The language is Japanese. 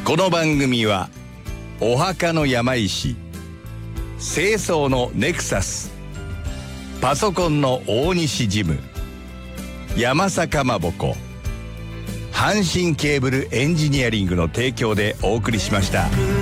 この番組はお墓の山石、清掃のネクサス、パソコンの大西ジム、山坂まぼこ、阪神ケーブルエンジニアリングの提供でお送りしました。